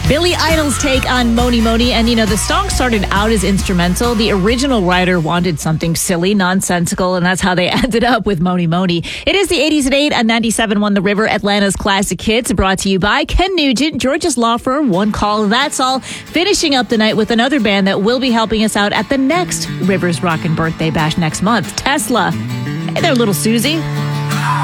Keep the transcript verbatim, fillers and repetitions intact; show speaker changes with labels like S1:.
S1: Billy Idol's take on Mony Mony. And, you know, the song started out as instrumental. The original writer wanted something silly, nonsensical, and that's how they ended up with Mony Mony. It is the eighties at eight on ninety-seven point one The River, Atlanta's classic hits, brought to you by Ken Nugent, George's Law Firm, One Call. That's all. Finishing up the night with another band that will be helping us out at the next Rivers Rockin' Birthday Bash next month, Tesla. Hey there, little Susie.